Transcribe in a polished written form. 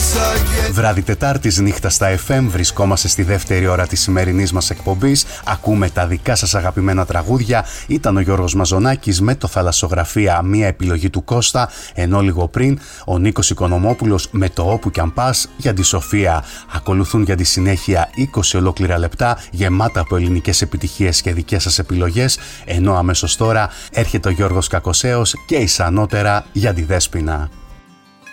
Βράδυ Τετάρτης, νύχτα στα FM, βρισκόμαστε στη δεύτερη ώρα της σημερινής μας εκπομπής. Ακούμε τα δικά σας αγαπημένα τραγούδια. Ήταν ο Γιώργος Μαζονάκης με το Θαλασσογραφία, μία επιλογή του Κώστα, ενώ λίγο πριν ο Νίκος Οικονομόπουλος με το Όπου κι αν πας για τη Σοφία. Ακολουθούν για τη συνέχεια 20 ολόκληρα λεπτά γεμάτα από ελληνικές επιτυχίες και δικές σας επιλογές, ενώ αμέσως τώρα έρχεται ο Γιώργος Κακοσέος και εις ανώτερα για τη Δέσποινα.